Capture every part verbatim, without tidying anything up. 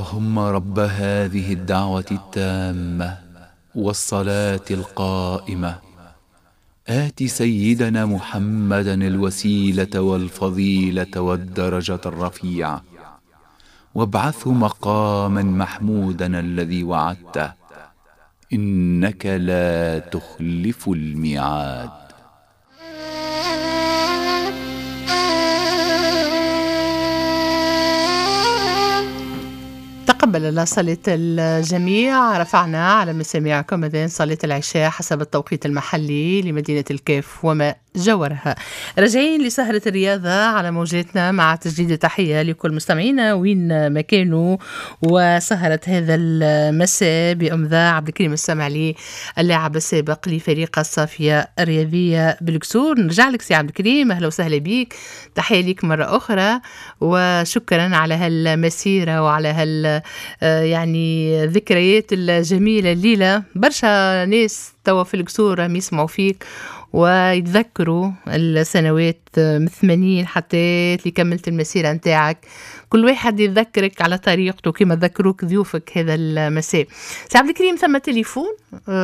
اللهم رب هذه الدعوة التامة والصلاة القائمة آت سيدنا محمدا الوسيلة والفضيلة والدرجة الرفيعة وابعثه مقاما محمودا الذي وعدته إنك لا تخلف الميعاد. تقبل الله صلاة الجميع. رفعنا على مسامعكم أذان صلاة العشاء حسب التوقيت المحلي لمدينة الكاف وما جاورها. راجعين لسهرة الرياضة على موجاتنا مع تجديد تحية لكل مستمعينا وين ما كانوا. وسهرة هذا المساء بإمضاء عبد الكريم السمعلي اللاعب السابق لفريق الصافية الرياضية بالكسور. نرجع لك سي عبد الكريم، أهلا وسهلا بيك، تحية لك مرة أخرى وشكرا على هالمسيرة وعلى هال يعني ذكريات الجميلة الليلة. برشا ناس توا في الكسور راهم يسمعوا فيك ويتذكروا السنوات من ثمانين حتى اللي كملت المسيرة نتاعك. كل واحد يتذكرك على طريقته كما ذكروك ضيوفك هذا المساء. سي عبد الكريم ثم تليفون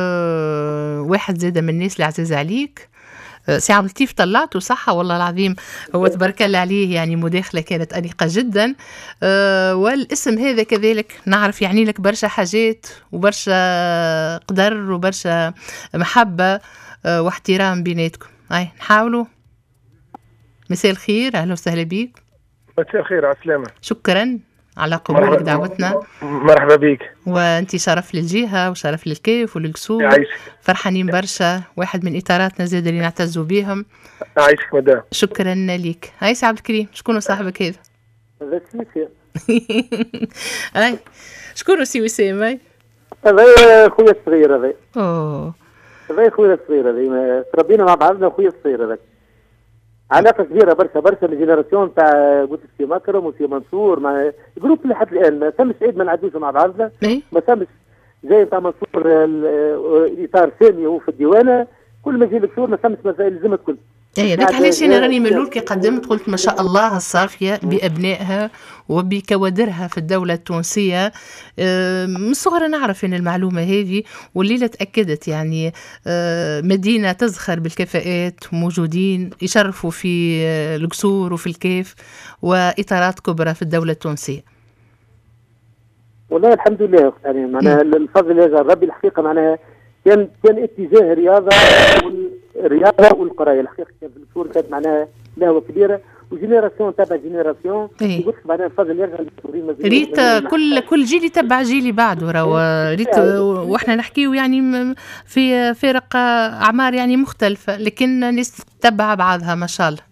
أه واحد زاد من الناس اللي عزيز عليك، سي عبد اللطيف طلعته صح والله العظيم، هو تبارك الله عليه، يعني مداخلة كانت أنيقة جدا. أه والاسم هذا كذلك نعرف يعني لك برشا حاجات وبرشا قدر وبرشا محبة أه واحترام بيناتكم. هاي نحاولوا. مساء الخير، أهلا وسهلا بيك. مساء الخير، على السلامة. شكرا على قبولك دعوتنا. مرحبا بيك. وانتي شرف للجهة وشرف للكيف وللكسور، فرحانين برشا، واحد من إطاراتنا زاد اللي نعتزوا بيهم. عايشك مدام. شكرا ليك. هاي سي عبد الكريم، شكون صاحبك هذا؟ هذا سي وسام. هاي شكون سي وسام؟ هاي هذا خويا الصغير. هذا اوه هذا خويا الصغير، هذا تربينا مع بعضنا. خويا الصغير هذاك علاقه كبيره برشا برشا الجينيراسيون تاع قلت سي مكرم وسي منصور مع الجروب لحد الان. ما تمش عيد ما نعدوش مع بعضنا. ما تمش زي تاع منصور الاطار سامي هو في الديوانه، كل ما يجي الكسور ما تمش مسائل لازمت كل. اي هذاك علاش انا راني من الاول كي قدمت قلت ما شاء الله الصافيه بابنائها وبكوادرها في الدوله التونسيه. من الصغر نعرف ان المعلومه هذه، والليله تاكدت يعني مدينه تزخر بالكفاءات، موجودين يشرفوا في القصور وفي الكيف واطارات كبرى في الدوله التونسيه. والله الحمد لله يعني معناها الفضل يرجع ربي. الحقيقه معناها كان كان اتجاه الرياضه والرياضه والقرايه. الحقيقه كان في الكسور كانت معناها لهوه كبيره وجينيراسيون تبع جينيراسيون. قلت معناها الفضل يرجع للمسؤولين. ريت كل كل جيل يتبع جيل بعده. راهو ريت واحنا نحكيو يعني في فرق اعمار يعني مختلفه، لكن الناس تتبع بعضها ما شاء الله.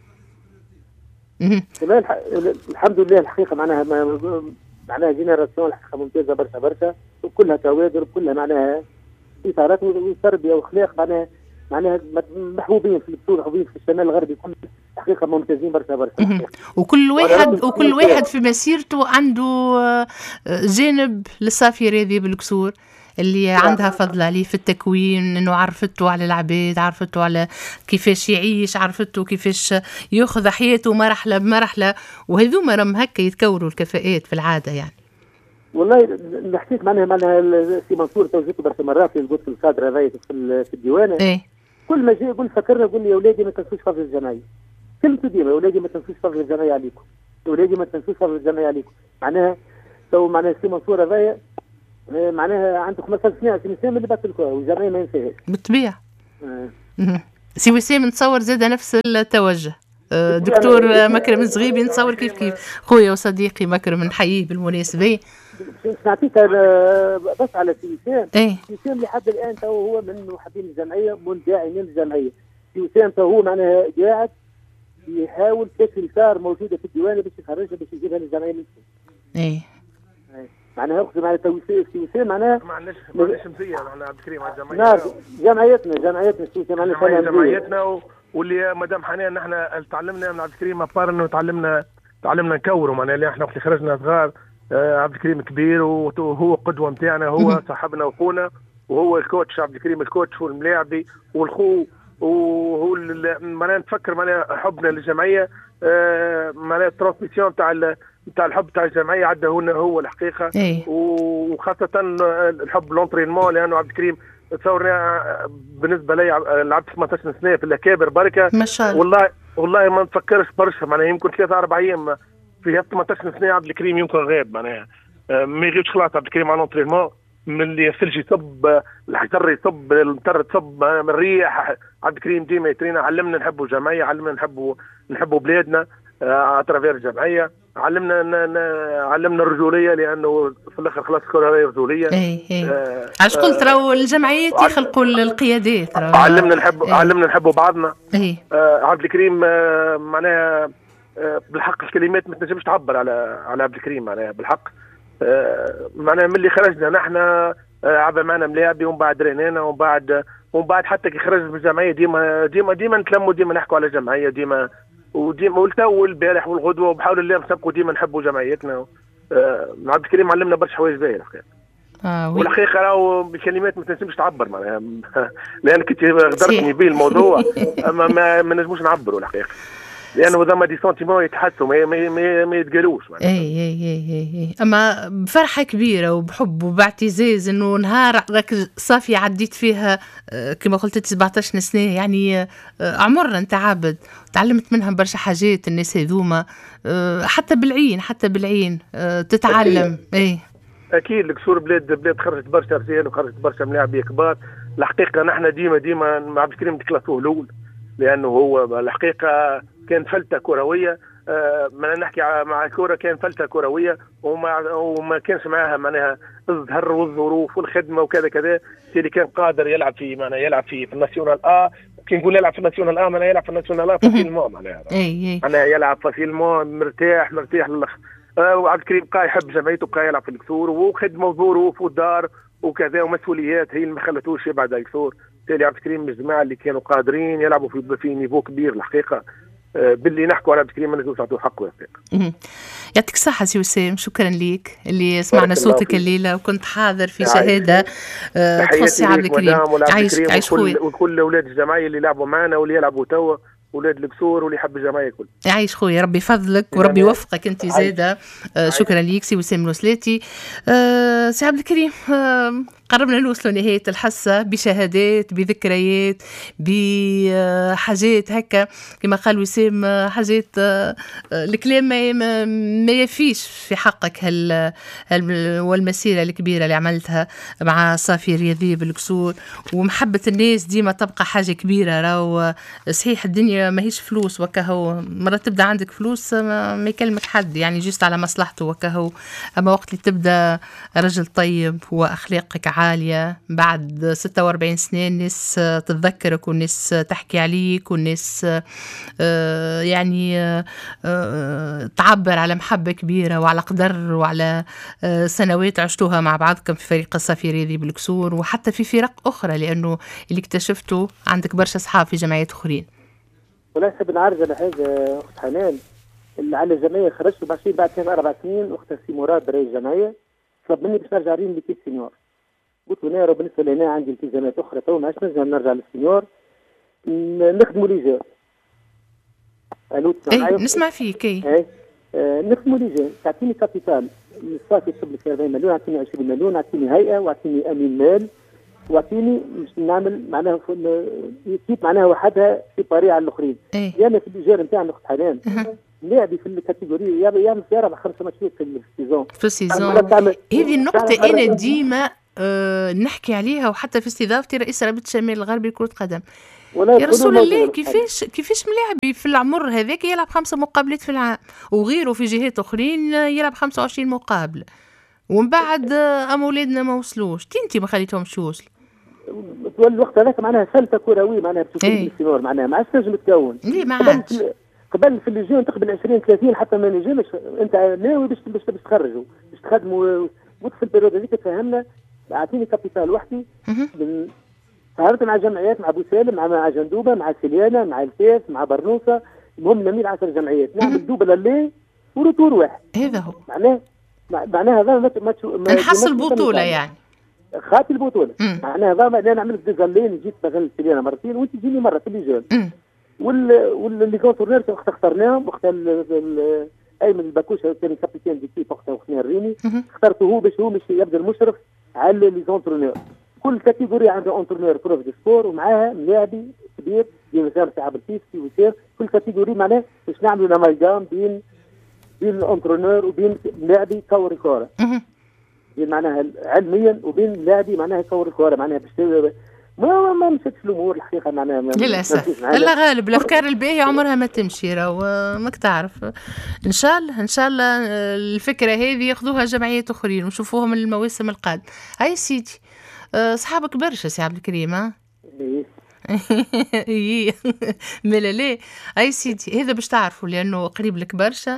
والله الحمد لله الحقيقه معناها معناها جينيراسيون الحقيقه ممتازه برشا برشا، وكلها كوادر وكلها معناها اطارات وتربيه واخلاق معناها معناها محبوبين في الكسور، محبوبين في الشمال الغربي كله. حقيقه ممتازين برشا برشا. وكل واحد وكل واحد في مسيرته عنده جانب للصافيه الرياضيه بالكسور اللي عندها فضل عليه في التكوين، انه عرفته على العباد، عرفته على كيفاش يعيش، عرفته كيفاش ياخذ حياته مرحله بمرحله، وهذوما راهم هكا يتكونوا الكفاءات في العاده يعني. والله حكيت معناها معناها سي منصور توجيته برشا مرات في قلت الكادر هذايا في الديوانه. ايه كل ما جاي يقول فكرنا يقول لي يا اولادي ما تنسوش فضل الجمعيه. كلمته ديما يا اولادي ما تنسوش فضل الجمعيه عليكم، يا اولادي ما تنسوش فضل الجمعيه عليكم. معناها تو معناها سي منصور هذايا معناها عنده خمسة سنين سي وسام اللي بات الكره والجمعيه ما ينساهاش بالطبيعه. آه. سي وسام نتصور زاد نفس التوجه. دكتور مكرم الزغيبي نتصور كيف كيف خويا وصديقي مكرم نحييه بالمناسبه. سمعتيك بس على سي وسام. ايه سي وسام لحد الان تو هو من محبين الجمعيه، من داعمين الجمعيه. سي وسام تو هو معناها قاعد يحاول كيف صار موجوده في الديوانه باش يخرجها باش يجيبها للجمعيه من ايه معناها اخذ معناها تو سي وسام معناها ما عندناش ما عندناش شمسيه معناها عبد الكريم على الجمعيه. نعم جمعيتنا جمعيتنا سي وسام معناها جمعيتنا و... واللي مدام حنان نحن تعلمنا من عبد الكريم ابار انه تعلمنا تعلمنا نكوروا معناها اللي احنا وقت خرجنا صغار. آه عبد الكريم كبير وهو قدوه نتاعنا، هو صاحبنا واخونا، وهو الكوتش عبد الكريم الكوتش والملاعبي والخو، وهو معناها نفكر معناها حبنا للجمعيه. آه معناها الترانسميسيون تاع نتاع الحب تاع الجمعيه عدى هنا هو الحقيقه. إيه. وخاصه الحب لونترينمون، لانه عبد الكريم تصور بالنسبه لي لعبت ثمانية عشر سنه في الاكابر بركه ما شاء الله. والله والله ما نفكرش برشا معناها، يمكن ثلاثة أربع أيام في ثمانية عشر سنه عبد الكريم يمكن غاب معناها ما يغيبش خلاص عبد الكريم على لونترينمون، من اللي الثلج يصب الحجر يصب المطر تصب من الريح. عبد الكريم ديما يترينا، علمنا نحبوا الجمعيه، علمنا نحبوا نحبوا بلادنا اترافير الجمعيه، علمنا ن... ن... علمنا الرجوليه، لانه في الاخر خلاص الكره هي رجوليه. اي اي آه علاش قلت راهو الجمعيات يخلقوا القيادات، علمنا نحبوا علمنا نحبوا بعضنا. اي آه عبد الكريم آه معناها آه بالحق الكلمات ما تنجمش تعبر على على عبد الكريم معناها بالحق. آه معناها من اللي خرجنا نحن آه عبا معنا ملاعبي، ومن بعد رينانا، ومن بعد ومن بعد حتى كي خرجت من الجمعيه ديما ديما ديما نتلموا، ديما نحكوا على الجمعيه ديما، وديما والتو والبارح والغدوه، وبحول الله نسبقوا ديما نحبوا جمعيتنا. آه عبد الكريم علمنا برشا حوايج باهيه الحقيقه. آه والحقيقه راهو بالكلمات ما تنجمش تعبر معناها لان كنت غدرتني به الموضوع اما ما, ما نجموش نعبروا الحقيقه، لانه ذا دي سونتيمون يتحسوا ما ما, ما, ما يتقالوش. اي اي اي اي اما بفرحه كبيره وبحب وباعتزاز انه نهار راك صافي عديت فيها كما قلت سبعطاش سنه، يعني عمرنا انت عابد تعلمت منها برشا حاجات الناس هذوما، حتى بالعين حتى بالعين تتعلم. اي اكيد الكسور بلاد بلاد خرجت برشا رجال وخرجت برشا ملاعبيه كبار. الحقيقه نحن ديما ديما مع عبد الكريم ديكلاسوه الاول، لانه هو الحقيقه كان فلتة كرويه. آه ما نحكي مع الكره كان فلتة كرويه، وما وما كانش معاها معناها الظهر والظروف والخدمه وكذا كذا، اللي كان قادر يلعب في معناها يلعب في, في الناسيونال ا. كي نقول يلعب في الناسيونال ا معناها يلعب في الناسيونال ا فاسيلمون معناها اي معناها يلعب فاسيلمون مرتاح مرتاح للاخر. آه وعبد الكريم بقى يحب جمعيته، بقى يلعب في الكسور وخدمه وظروف ودار وكذا ومسؤوليات هي اللي ما خلتوش يبعد على الكسور. بالتالي عبد الكريم من الجماعه اللي كانوا قادرين يلعبوا في في نيفو كبير الحقيقه. باللي نحكوا على عبد الكريم ما نقدروش نعطوه حقه. يعطيك الصحة سي وسام، شكرا ليك اللي سمعنا صوتك الليلة وكنت حاضر في شهادة تخص عبد الكريم. عايش عايش خويا وكل أولاد الجمعية اللي لعبوا معنا واللي يلعبوا توا ولاد القصور واللي يحب الجمعيه كل. عايش خويا، ربي يفضلك وربي يوفقك انت زاده. آه شكرا ليك سي وسام الوسلاتي. آه سي عبد الكريم، آه قربنا نوصلوا نهايه الحصه بشهادات بذكريات بحاجات هكا كما قال وسام، حاجات آه الكلام ما, ما يفيش في حقك هال والمسيره الكبيره اللي عملتها مع صافي رياضيه بالقصور، ومحبه الناس ديما تبقى حاجه كبيره. راهو صحيح الدنيا ماهيش فلوس وكهو، مرة تبدأ عندك فلوس ما, ما يكلمك حد يعني جيست على مصلحته وكهو، أما وقت اللي تبدأ رجل طيب وأخلاقك عالية بعد ستة وأربعين سنة الناس تتذكرك والناس تحكي عليك والناس آه يعني آه تعبر على محبة كبيرة وعلى قدر وعلى آه سنوات عشتوها مع بعضكم في فريق الصافي رياضي بالكسور وحتى في فرق أخرى، لأنه اللي اكتشفته عندك برشا أصحاب في جمعيات أخرين. ولا نحب نعرض على حاجه اخت حنان اللي على الجمعيه خرجت بعد بعد ثلاث اربع سنين اختها سي مراد رئيس الجمعيه طلب مني باش نرجع رين لكيت سينيور. قلت له انا بالنسبه لي عندي التزامات اخرى تو ما عادش نجم نرجع للسينيور نخدموا ليجان. الو اي نسمع فيك. اي اي آه نخدموا ليجان، تعطيني كابيتال الصافي يكتب لك أربعين مليون، اعطيني عشرين مليون، اعطيني هيئه واعطيني امين مال واعطيني باش نعمل معناها كيف معناها وحدها سيباري على الاخرين. ايه؟ يعني في الليجان نتاعنا اخت حنان لاعبي في الكاتيجوري يعمل زي اربع خمس ماتشات في السيزون. في السيزون هذه النقطة أنا ديما أه نحكي عليها، وحتى في استضافتي رئيس رابطة الشمال الغربي لكرة قدم. يا رسول الله كيفاش كيفاش ملاعبي في العمر هذاك يلعب خمسة مقابلات في العام وغيره في جهات أخرين يلعب خمسة وعشرين مقابلة، ومن بعد أم أولادنا ما وصلوش تنتي ما خليتهمش يوصلوا. الوقت هذاك معناها سلطة كروية معناها بتكون السينور معناها ما عادش تنجم تكون. ليه ما عادش؟ قبل في الليجون تقبل عشرين ثلاثين حتى ما نجمش انت ناوي باش باش تخرجوا باش تخدموا. قلت في البيريود هذيك تفهمنا اعطيني كابيتال وحدي سهرت مع جمعيات مع ابو سالم مع مع جندوبه مع سليانه مع الفاس مع برنوسه، المهم نميل عشر جمعيات نعمل دوبل اللي وروتور واحد. هذا هو معناه معناها هذا ما نحصل بطوله يعني خاطي البطوله معناها هذا انا نعمل ديزالين جيت مثلا سليانه مرتين وانت تجيني مره في الليجون وال واللي كونتورنير وقت اخترناهم وقت ايمن الباكوش كان كابتن ديكيب وقتها وخناه الريني، اخترته هو باش هو باش يبدا المشرف على لي زونترونور. كل كاتيجوري عنده اونترونور بروف دي سبور ومعاها ملاعبي كبير ديما سامر سعاب الفيسي وسير، كل كاتيجوري معناه باش نعملوا نمايجام بين بين الاونترونور وبين لاعبي كور الكوره. بين معناها علميا وبين لاعبي معناها يكور الكوره معناها باش ما ما مشاتش الامور الحقيقه معناها للاسف. لا غالب الافكار الباهيه عمرها ما تمشي، راهو ماك تعرف. ان شاء الله ان شاء الله الفكره هذه ياخذوها جمعيات اخرين ونشوفوهم المواسم القادمه. هاي سيدي اصحابك برشا سي عبد الكريم. ها اي ملا ليه. اي سيدي هذا باش تعرفوا لانه قريب لك برشا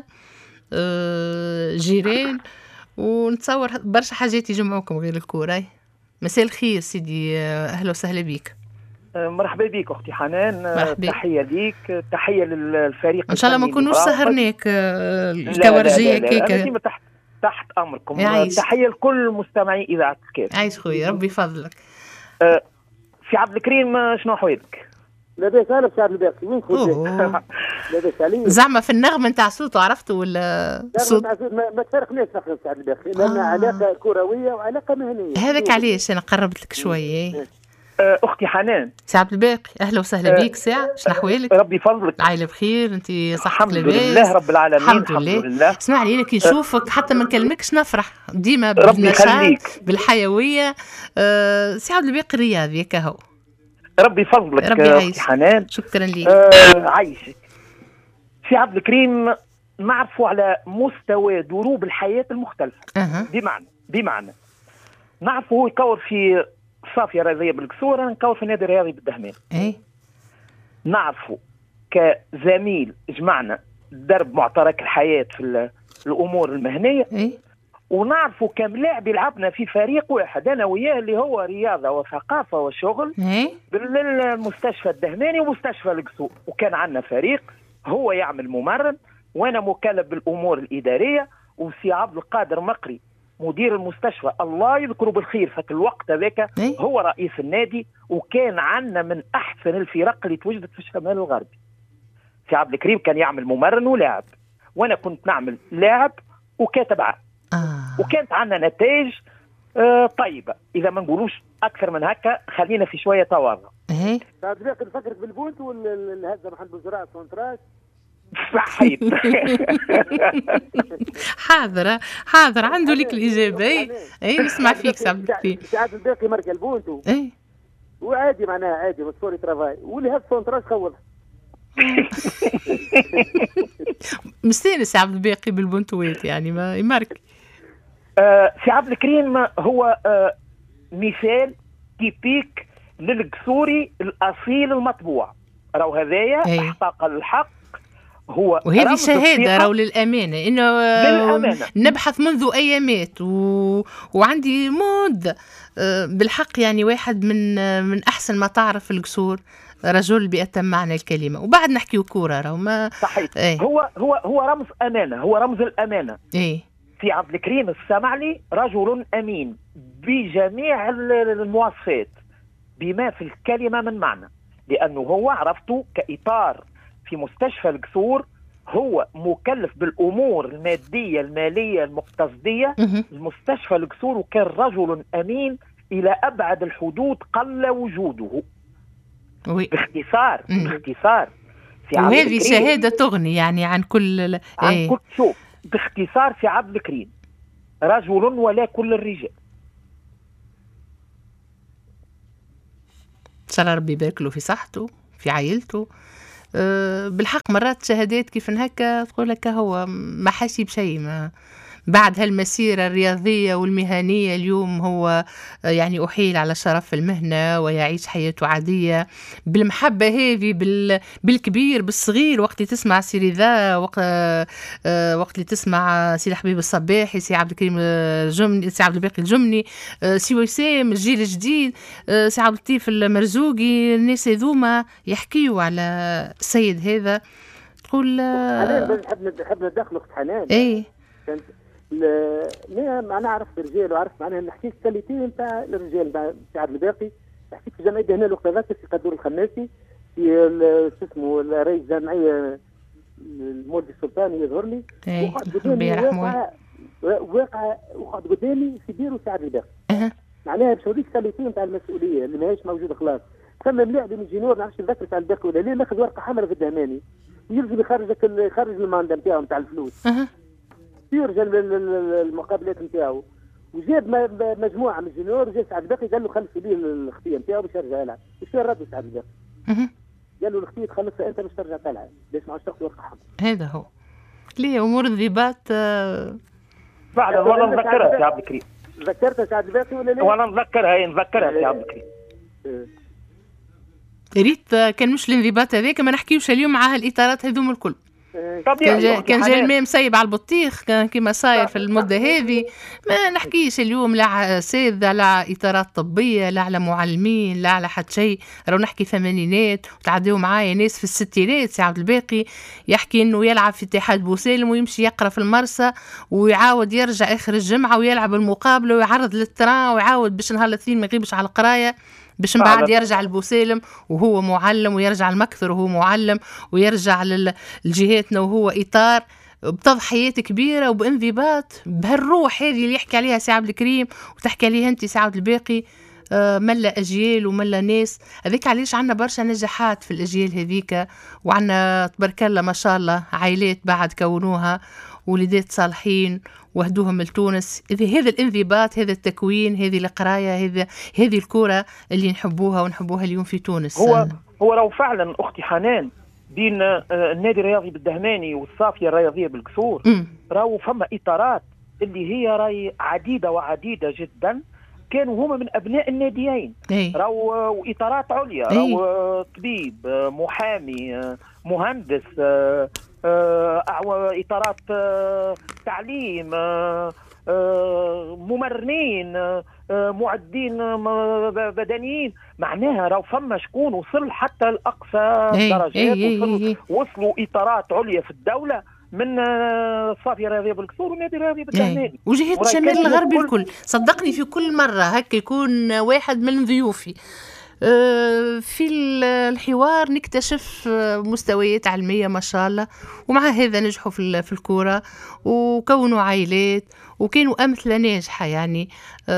جيران، ونتصور برشا حاجات يجمعوكم غير الكوره. مساء الخير سيدي، اهلا وسهلا بك. مرحبا بك اختي حنان، تحيه ليك، تحيه للفريق. ان شاء الله ما نكونوش سهرناك الكورجيه كيكه. تحت تحت امركم. تحيه لكل مستمعي اذاعه الكاف. عايش خويا ربي يفضلك. أه في عبد الكريم شنو حوالك؟ لاباس انا في عبد الباقي وين كنت؟ لاباس عليك زعما في النغمه نتاع صوته عرفته ولا صوت؟ ما, ما تفرقناش في عبد الباقي لان آه. علاقه كرويه وعلاقه مهنيه. هذاك علاش انا قربت لك شويه. اختي حنان سي عبد الباقي اهلا وسهلا بك. ساعه شنو احوالك؟ ربي يفضلك. عايله بخير؟ انت صحتك لاباس؟ الحمد لله رب العالمين. الحمد لله, لله. اسمعني انا كي نشوفك حتى ما نكلمكش نفرح ديما بالنشاط بالحيويه. أه سي عبد الباقي الرياضي كهو. ربي يفضلك اختي حنان. شكرا لك. آه عايشك. في عبد الكريم نعرفوا على مستوى دروب الحياه المختلفه. أه. بمعنى بمعنى نعرفوا هو يكور في صافيه رياضيه بالكسور، انا نكور في النادي الرياضي بالدهمان. ايه نعرفوا كزميل جمعنا درب معترك الحياه في الامور المهنيه. ايه ونعرفوا كم لاعب يلعبنا في فريق واحد انا وياه اللي هو رياضه وثقافه وشغل. ايه بالمستشفى الدهماني ومستشفى القصور، وكان عندنا فريق هو يعمل ممرن وانا مكلف بالامور الاداريه، وسي عبد القادر مقري مدير المستشفى الله يذكره بالخير في الوقت هذاك هو رئيس النادي، وكان عندنا من احسن الفرق اللي توجدت في الشمال الغربي. سي عبد الكريم كان يعمل ممرن ولاعب، وانا كنت نعمل لاعب وكاتب عام. آه. وكانت عندنا نتائج آه طيبه، اذا ما نقولوش اكثر من هكا خلينا في شويه تواضع. ايه بعد ذاك نفكرك بالبونت ولا هذا محل بوزراء كونتراكت صحيح. حاضر حاضر عنده لك الاجابه. اي اي نسمع فيك سعد الكريم. سعد الباقي مركز البونتو اي وعادي معناها عادي مسوري ترافاي واللي هذا كونتراكت خوض. مستانس عبد الباقي بالبنتوات يعني ما يمارك. آه سي عبد الكريم هو آه مثال تيبيك للقصوري الاصيل المطبوع. راهو هذايا احقاق الحق هو وهذه شهاده راهو للامانه انه للأمانة. نبحث منذ ايامات و... وعندي مده آه بالحق يعني واحد من من احسن ما تعرف القصور، رجل بأتم معنى الكلمة. وبعد نحكي كورة راهو ما صحيح. ايه. هو هو هو رمز أمانة، هو رمز الأمانة. ايه في عبد الكريم السمعلي رجل أمين بجميع المواصفات بما في الكلمة من معنى، لأنه هو عرفته كإطار في مستشفى القصور هو مكلف بالأمور المادية المالية المقتصدية المستشفى القصور، وكان رجل أمين إلى أبعد الحدود قل وجوده. وي. باختصار مم. باختصار وهذه شهادة تغني يعني عن كل عن ايه. كل شوف باختصار في عبد الكريم رجل ولا كل الرجال. ان شاء الله ربي يبارك له في صحته في عائلته. أه بالحق مرات شهادات كيف هكا تقول لك هو ما حاسي بشيء، ما بعد هالمسيرة الرياضية والمهنية اليوم هو يعني أحيل على شرف المهنة ويعيش حياته عادية بالمحبة هذه بالكبير بالصغير. وقت اللي تسمع سي رضا، وقت وقت اللي تسمع سي الحبيب الصباحي، سي عبد الكريم الجمني، سي عبد الباقي الجمني، سي وسام الجيل الجديد، سي عبد اللطيف المرزوقي، الناس هذوما يحكيوا على السيد هذا. تقول حنان نحب نحب ندخل اخت حنان. ايه لا ما نعرف الرجال وعرف معناها نحكي الكاليتي نتاع الرجال نتاع عبد الباقي. حكيت في جمعيه هنا الوقت هذاك في قدور الخماسي في شو اسمه رئيس جمعيه المولد السلطاني يظهر لي إيه، وقعد قدامي ربي يرحمه. واقع واقع وقعد قدامي سيبير وسعد الباقي. أه. معناها باش نوريك السلوتين تاع المسؤوليه اللي ماهيش موجوده خلاص. ثم ملاح بين الجنور ما نعرفش نذكر تاع الباقي ولا لا، ناخذ ورقه حمراء في الدهماني ويلزم يخرج يخرج الماندا نتاعو نتاع الفلوس. أه. يرجع المقابلات نتاعو وجاب مجموعه من الجنور وجا سعد الباقي قال له خلص لي الخطيه نتاعو باش يرجع يلعب. وش رد سعد الباقي؟ أه. قال له الخطيه تخلصها انت باش ترجع تلعب، ليش ما عادش تاخذ ورقه حمراء؟ هذا هو ليه امور الضباط. فعلا وانا نذكرها سي عبد الكريم. ذكرتها سعد الباقي ولا لا؟ وانا نذكرها نذكرها سي عبد الكريم. ريت كان مش الانضباط هذاك ما نحكيوش اليوم مع هالاطارات هذوم الكل. كان جا كان جا الماء مسيب على البطيخ كان كيما صاير في المده هذه. ما نحكيش اليوم لا على اساتذه لا على اطارات طبيه لا على معلمين لا على حد شيء. راهو نحكي ثمانينات وتعديو معايا ناس في الستينات. سي عبد الباقي يحكي انه يلعب في اتحاد بوسالم ويمشي يقرا في المرسى ويعاود يرجع اخر الجمعه ويلعب المقابله ويعرض للتران ويعاود باش نهار الاثنين ما يغيبش على القرايه باش من بعد يرجع البوسالم وهو معلم ويرجع المكثر وهو معلم ويرجع لجهاتنا وهو إطار بتضحيات كبيرة وبانضباط بهالروح هذه اللي يحكي عليها سي عبد الكريم وتحكي عليها أنت سي عبد الباقي. آه ملا أجيال وملا ناس. هذيك علاش عنا برشا نجاحات في الأجيال هذيك وعنا تبارك الله ما شاء الله عائلات بعد كونوها وليدات صالحين وهدوهم لتونس. هذا الانضباط هذا التكوين هذه القرايه هذا هذه الكره اللي نحبوها ونحبوها اليوم في تونس. هو هو راهو فعلا اختي حنان بين النادي الرياضي بالدهماني والصافيه الرياضيه بالكسور راهو فما اطارات اللي هي راهي عديده وعديده جدا كانوا هما من ابناء الناديين. راهو اطارات عليا راهو طبيب محامي مهندس اطارات تعليم ممرنين معدين بدنيين. معناها راهو فما شكون وصل حتى لاقصى درجات وصلوا وصلوا اطارات عليا في الدوله من الصافيه الرياضيه بالكسور والنادي الرياضي بالدهماني وجهات الشمال الغربي الكل. صدقني في كل مره هكا يكون واحد من ضيوفي في الحوار نكتشف مستويات علمية ما شاء الله ومع هذا نجحوا في الكرة وكونوا عائلات وكانوا أمثلة ناجحة. يعني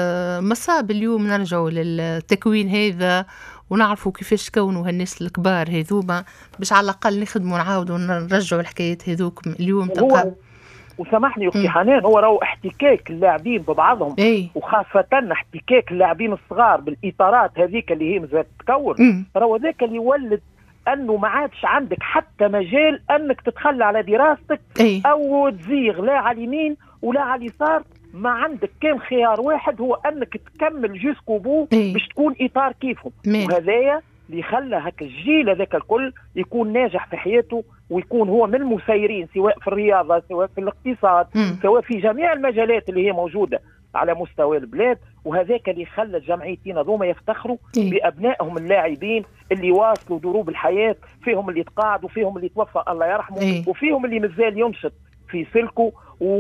مصاب اليوم نرجعوا للتكوين هذا ونعرفوا كيفاش كونوا هالناس الكبار هذوما باش على الأقل نخدموا نعاودوا نرجعوا الحكايات هذوكم اليوم. تلقى وسامحني اختي حنان هو راهو احتكاك اللاعبين ببعضهم ايه؟ وخاصه احتكاك اللاعبين الصغار بالاطارات هذيك اللي هي مازالت تتكون راهو ذاك اللي يولد انه ما عادش عندك حتى مجال انك تتخلى على دراستك ايه؟ او تزيغ لا على اليمين ولا على اليسار. ما عندك كان خيار واحد هو انك تكمل جوسكو بو ايه؟ باش تكون اطار كيفهم. وهذايا اللي خلى هكا الجيل هذاك الكل يكون ناجح في حياته ويكون هو من المسيرين سواء في الرياضه سواء في الاقتصاد م. سواء في جميع المجالات اللي هي موجوده على مستوى البلاد. وهذاك اللي خلى الجمعيتين هذوما يفتخروا إيه؟ بابنائهم اللاعبين اللي واصلوا دروب الحياه، فيهم اللي تقاعد وفيهم اللي توفى الله يرحمه إيه؟ وفيهم اللي مازال ينشط في سلكه.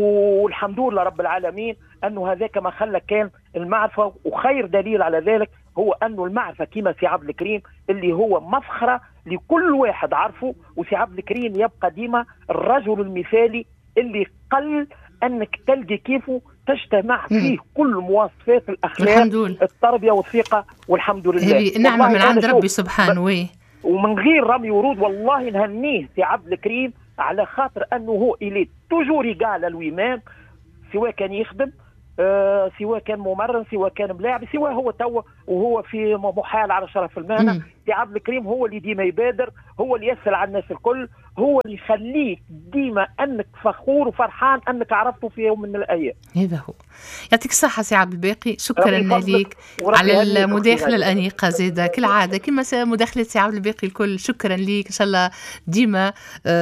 والحمد لله رب العالمين انه هذاك ما خلى كان المعرفه. وخير دليل على ذلك هو انه المعرفه كما سي عبد الكريم اللي هو مفخره لكل واحد عرفه. وسي عبد الكريم يبقى ديما الرجل المثالي اللي قل انك تلقي كيفه تجتمع فيه م. كل مواصفات الاخلاق التربيه والثقه والحمد لله. هذه نعمه من عند ربي سبحانه. وي ومن غير رمي ورود والله نهنيه سي عبد الكريم على خاطر انه هو الي توجور يقال الويمان سواء كان يخدم آه سواء كان ممرن سواء كان ملاعب سواء هو تو وهو في محال على شرف المهنه. سي عبد الكريم هو اللي ديما يبادر هو اللي يسأل على الناس الكل هو اللي يخليك ديما انك فخور وفرحان انك عرفته في يوم من الايام. هذا هو. يعطيك الصحه سي عبد الباقي شكرا لك على المداخله الانيقه زاده كالعاده كما مداخله سي عبد الباقي الكل. شكرا لك ان شاء الله ديما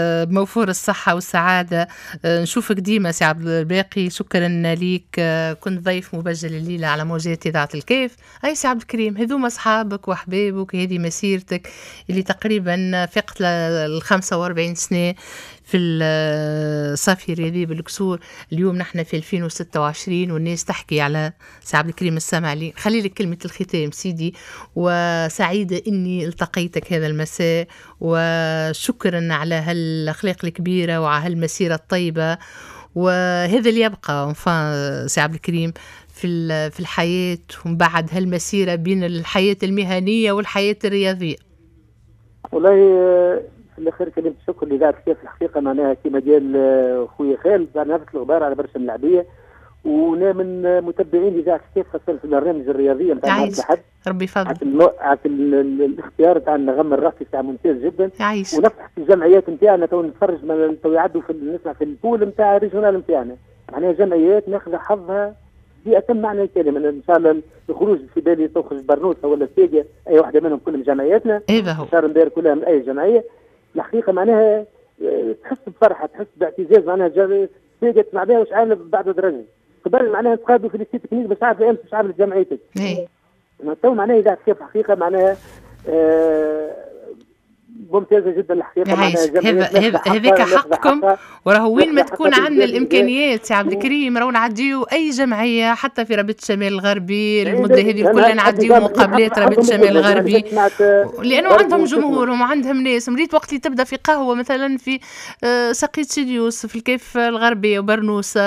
موفور الصحه والسعاده. نشوفك ديما سي عبد الباقي. شكرا لك كنت ضيف مبجل الليله على موجات اذاعه الكيف. اي سي عبد الكريم هذوما اصحابك واحبابك هذه مسيرتك اللي تقريبا فقط ال خمسة وأربعين سنة في الصافي الرياضي بالكسور. اليوم نحن في ألفين وستة وعشرين والناس تحكي على سي عبد الكريم السامعلي. خلي لك كلمة الختام سيدي، وسعيدة إني التقيتك هذا المساء، وشكرا على هالأخلاق الكبيرة وعلى هالمسيرة الطيبة. وهذا اللي يبقى سي عبد الكريم في في الحياة ومن بعد هالمسيرة بين الحياة المهنية والحياة الرياضية. والله في الاخير كلمه الشكر اللي قاعد فيها في الحقيقه معناها كما قال خويا خالد، انا نفس الغبار على برشا اللاعبيه، وانا من متبعين اللي قاعد كيف خاصه في البرامج الرياضيه نتاع الاتحاد. ربي يفضل. على الاختيار تاع النغم الراسي تاع ممتاز جدا. يعيش. ونفتح في الجمعيات نتاعنا تو نتفرج تو يعدوا في نسمع في البول نتاع الريجونال نتاعنا، معناها جمعيات ناخذ حظها في اتم معنى الكلمه. ان شاء الله الخروج في بالي تخرج برنوسه ولا سيجا اي واحده منهم كلهم جمعياتنا. ايوه هو. صار ندير كلها من اي جمعيه. الحقيقه معناها تحس بفرحه، تحس باعتزاز، معناها سيجا تسمع بها واش عامله بعد درجه قبل معناها تقادوا في التكنيك باش عارف امس واش عامله جمعيتك. اي تو معناها اذا كيف حقيقه معناها آه ممتازه جدا الحقيقه. هذا هذاك حقكم، وراه وين ما تكون عندنا الامكانيات يا عبد الكريم راهو نعديو اي جمعيه، حتى في رابطه الشمال الغربي المده هذه كلها نعديو مقابلات رابطه الشمال الغربي، لانه عندهم جمهورهم وعندهم ناس. مريت وقت اللي تبدا في قهوه مثلا في سقيت سيدي يوسف في الكيف الغربيه وبرنوسه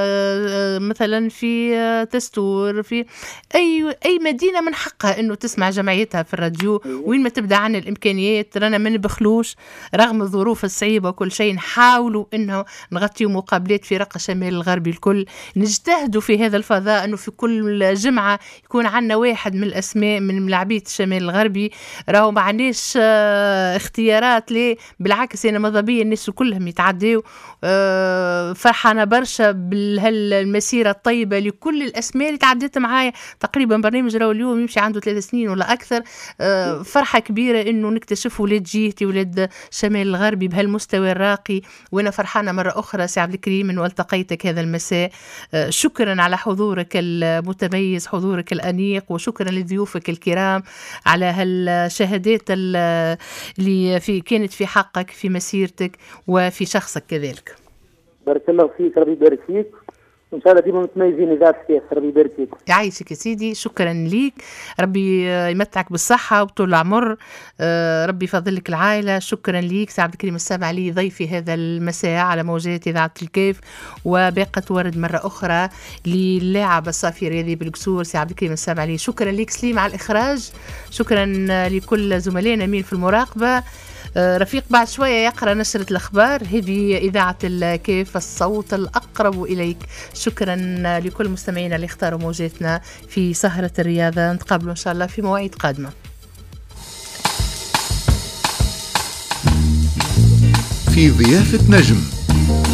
مثلا في تستور، في اي اي مدينه من حقها انه تسمع جمعيتها في الراديو. وين ما تبدا عندنا الامكانيات رانا ما نبخلوش رغم الظروف الصعيبه وكل شيء، نحاولوا انه نغطيوا مقابلات في رقة الشمال الغربي الكل. نجتهدوا في هذا الفضاء انه في كل جمعه يكون عندنا واحد من الاسماء من ملاعبيه الشمال الغربي. راهو ما عندناش اه اختيارات، ليه بالعكس انا ماذا بيا الناس كلهم يتعدوا. اه فرحانه برشا بهالمسيره الطيبه لكل الاسماء اللي تعديت معايا. تقريبا برنامج راهو اليوم يمشي عنده ثلاث سنين ولا اكثر. اه فرحه كبيره انه نكتشف ولاد جيتي ولاد الشمال الغربي بهالمستوى الراقي. وانا فرحانه مره اخرى سي عبد الكريم انه التقيتك هذا المساء. شكرا على حضورك المتميز، حضورك الانيق، وشكرا لضيوفك الكرام على هالشهادات اللي في كانت في حقك في مسيرتك وفي شخصك كذلك. بارك الله فيك، ربي يبارك فيك، وان شاء الله ديما متميزين ذات كيف. ربي يبارك فيك. يعيشك يا سيدي، شكرا ليك، ربي يمتعك بالصحه وطول العمر، ربي يفضل لك العائله. شكرا ليك سي عبد الكريم السامعلي ضيفي هذا المساء على موجات اذاعه الكيف. وباقه ورد مره اخرى للاعب الصافي الرياضي بالكسور سي عبد الكريم السامعلي. شكرا ليك سليم على الاخراج، شكرا لكل زملائنا مين في المراقبه. رفيق بعد شوية يقرأ نشرة الأخبار. هذه إذاعة الكيف، الصوت الأقرب إليك. شكرا لكل مستمعينا اللي اختاروا موجاتنا في سهرة الرياضة. نتقابلوا إن شاء الله في مواعيد قادمة. في ضيافة نجم